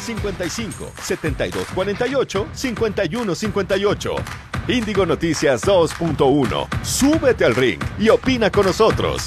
55-7248-5158. Índigo Noticias 2.1. Súbete al ring y opina con nosotros.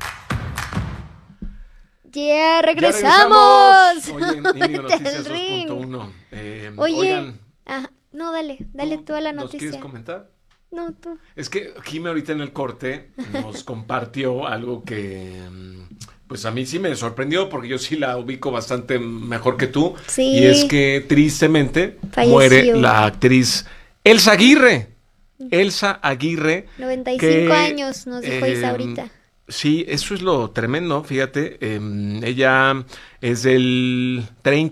¡Ya regresamos! Oye, Índigo Noticias 2.1. Oye, oigan, no, dale tú a la noticia. ¿Nos quieres comentar? No, tú. Es que Jimmy ahorita en el corte nos compartió algo que pues a mí sí me sorprendió porque yo sí la ubico bastante mejor que tú. Sí. Y es que tristemente Falleció. muere la actriz Elsa Aguirre. Elsa Aguirre. 95 años, nos dijo Isa ahorita. Sí, eso es lo tremendo, fíjate. Ella es del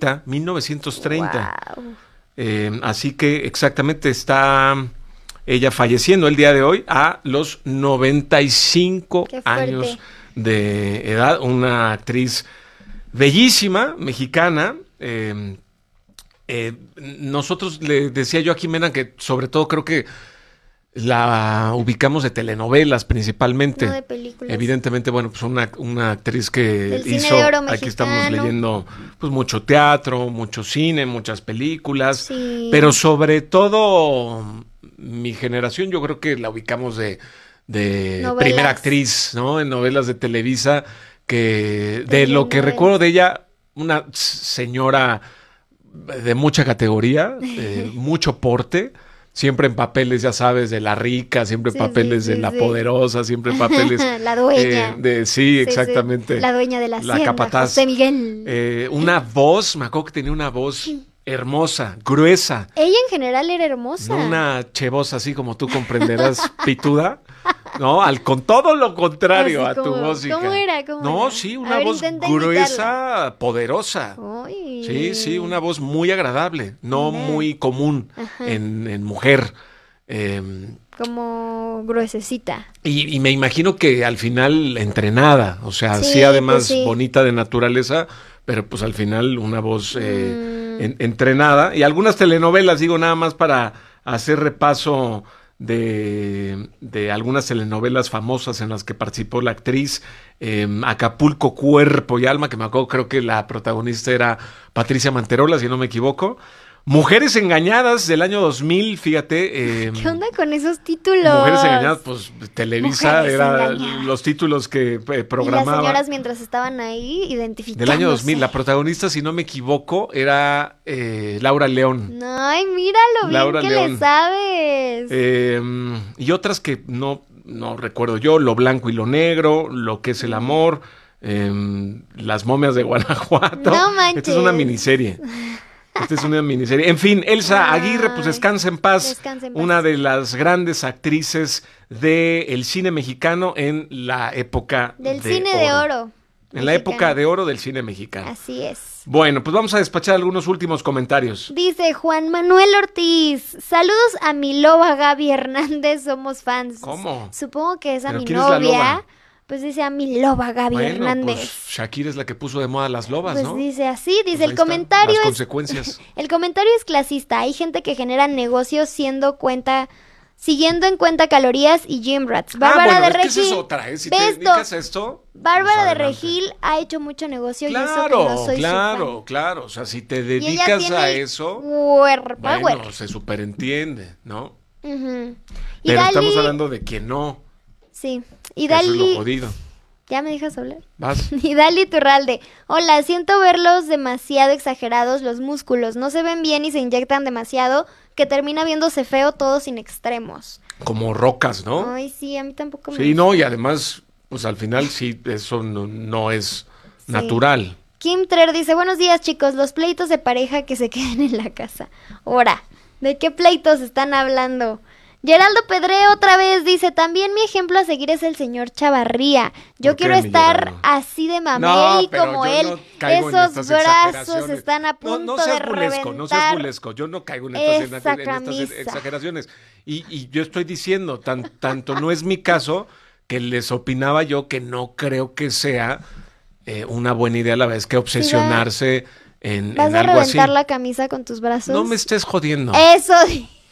1930. Wow. Así que exactamente está ella falleciendo el día de hoy a los 95 años de edad. Una actriz bellísima, mexicana. Nosotros le decía yo a Jimena que sobre todo creo que la ubicamos de telenovelas principalmente. No de películas. Evidentemente, bueno, pues una actriz que del hizo, cine de oro aquí mexicano. estamos leyendo pues mucho teatro, mucho cine, muchas películas, Sí. pero sobre todo mi generación yo creo que la ubicamos de Novelas. primera actriz, ¿no? En novelas de Televisa, que de lo que Telenovelas. recuerdo de ella, una señora de mucha categoría, mucho porte. Siempre en papeles, ya sabes, de la rica, siempre en papeles de la poderosa, siempre en papeles... La dueña. Sí, exactamente. Sí. La dueña de la hacienda, capataz. José Miguel. Una voz, me acuerdo que tenía una voz hermosa, gruesa. Ella en general era hermosa. No una chevosa así como tú comprenderás, pituda. No, con todo lo contrario Así a tu como, voz, hija. ¿cómo era? No, era? sí, A una ver, voz intenta gruesa, imitarla. poderosa. Ay. Sí, una voz muy agradable, no Mira. muy común en mujer. Como gruesecita. Y me imagino que al final entrenada, o sea, Sí, sí además pues sí. bonita de naturaleza, pero pues al final una voz entrenada. Y algunas telenovelas, digo nada más para hacer repaso de algunas telenovelas famosas en las que participó la actriz. Acapulco, Cuerpo y Alma, que me acuerdo, creo que la protagonista era Patricia Manterola, si no me equivoco. Mujeres Engañadas del año 2000, fíjate. ¿Qué onda con esos títulos? Mujeres Engañadas, pues Televisa Mujeres era Engañadas. los títulos que Y las programaba. señoras mientras estaban ahí identificándose. Del año 2000, la protagonista, si no me equivoco, era Laura León. Ay, míralo bien Laura que León. le sabes. Y otras que no recuerdo yo, Lo Blanco y lo Negro, Lo que es el amor, Las momias de Guanajuato. No manches. Esta es una miniserie. En fin, Elsa Aguirre, pues descansa en paz. Descansa en paz. Una de las grandes actrices del cine mexicano en la época Del cine de oro. En la época de oro del cine mexicano. Así es. Bueno, pues vamos a despachar algunos últimos comentarios. Dice Juan Manuel Ortiz, saludos a mi loba Gaby Hernández, somos fans. ¿Cómo? Supongo que es a ¿Pero mi quién es la novia. loba? Pues dice a mi loba Gaby Bueno, Hernández. pues Shakira es la que puso de moda las lobas, Pues ¿no? dice así, dice Pues ahí el está, comentario las es consecuencias. el comentario es clasista. Hay gente que genera negocios siguiendo en cuenta calorías y gym rats. Bárbara de es que Regil. esa es otra, ¿eh? Si te ¿ves dedicas a esto, Bárbara pues de adelante. Regil ha hecho mucho negocio y eso que Claro, no soy su fan. claro. O sea, si te Y ella dedicas tiene a eso, power. bueno, se superentiende, ¿no? Ujú. Y Pero Dali, estamos hablando de que no. sí. Y Eso es lo Dali, jodido. ¿ya me dejas hablar? Vas. Y Dali Turralde, hola, siento verlos demasiado exagerados los músculos, no se ven bien y se inyectan demasiado, que termina viéndose feo todo sin extremos. Como rocas, ¿no? Ay, sí, a mí tampoco me Sí, no, y además, pues al final sí, eso no es natural. Kim Trer dice, buenos días chicos, los pleitos de pareja que se queden en la casa. Ahora, ¿de qué pleitos están hablando? Geraldo Pedre otra vez dice, también mi ejemplo a seguir es el señor Chavarría. Yo ¿Por qué, quiero mi estar Geraldo? así de mamey No, pero como yo él. no caigo en Esos estas brazos exageraciones. están a punto no seas de bulesco, reventar. no seas bulesco. Yo no caigo en estas esa camisa. exageraciones. Y yo estoy diciendo, tanto no es mi caso, que les opinaba yo que no creo que sea una buena idea a la vez que obsesionarse en ¿Vas a algo así. reventar la camisa con tus brazos? No me estés jodiendo. Eso.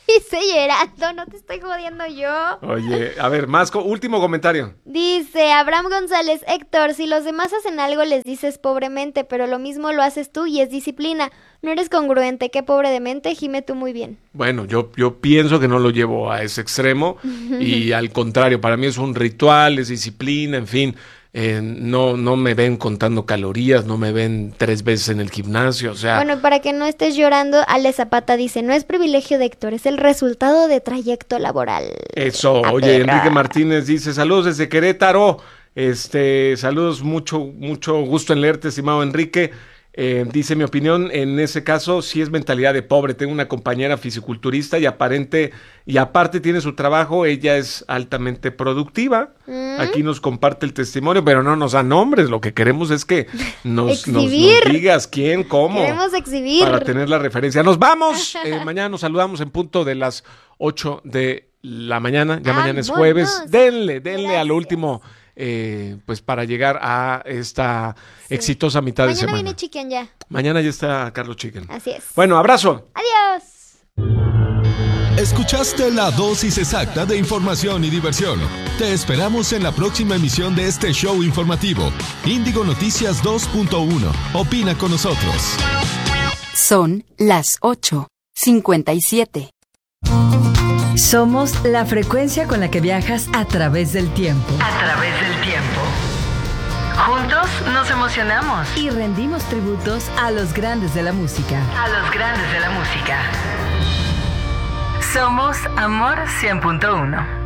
Dice Gerardo, no te estoy jodiendo yo. Oye, a ver, último comentario. Dice Abraham González, Héctor, si los demás hacen algo les dices pobremente, pero lo mismo lo haces tú y es disciplina. No eres congruente, qué pobre de mente, gime tú muy bien. Bueno, yo pienso que no lo llevo a ese extremo y al contrario, para mí es un ritual, es disciplina, en fin. No me ven contando calorías, no me ven 3 veces en el gimnasio, o sea... Bueno, para que no estés llorando, Ale Zapata dice, no es privilegio de Héctor, es el resultado de trayecto laboral. Eso, oye, Enrique Martínez dice, saludos desde Querétaro, saludos, mucho gusto en leerte, estimado Enrique. Dice, mi opinión, en ese caso sí es mentalidad de pobre. Tengo una compañera fisiculturista y aparte tiene su trabajo, ella es altamente productiva. Aquí nos comparte el testimonio, pero no nos da nombres. Lo que queremos es que nos digas quién, cómo. Queremos exhibir. Para tener la referencia. Nos vamos. Mañana nos saludamos en punto de las 8 de la mañana. Ya mañana es jueves. Denle a lo último. Pues para llegar a esta exitosa mitad de semana. Mañana viene Chicken ya. Mañana ya está Carlos Chicken. Así es. Bueno, abrazo. Adiós. Escuchaste la dosis exacta de información y diversión. Te esperamos en la próxima emisión de este show informativo. Índigo Noticias 2.1. Opina con nosotros. Son las 8:57. Somos la frecuencia con la que viajas a través del tiempo. A través del tiempo. Juntos nos emocionamos. Y rendimos tributos a los grandes de la música. A los grandes de la música. Somos Amor 100.1.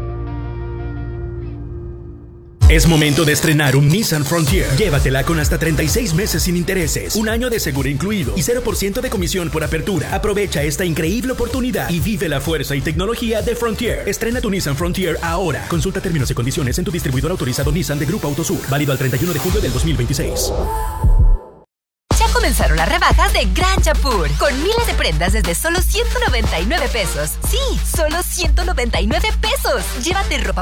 Es momento de estrenar un Nissan Frontier. Llévatela con hasta 36 meses sin intereses, un año de seguro incluido y 0% de comisión por apertura. Aprovecha esta increíble oportunidad y vive la fuerza y tecnología de Frontier. Estrena tu Nissan Frontier ahora. Consulta términos y condiciones en tu distribuidor autorizado Nissan de Grupo Autosur. Válido al 31 de julio del 2026. Comenzaron las rebajas de Gran Chapur, con miles de prendas desde solo 199 pesos. Sí, solo 199 pesos. Llévate ropa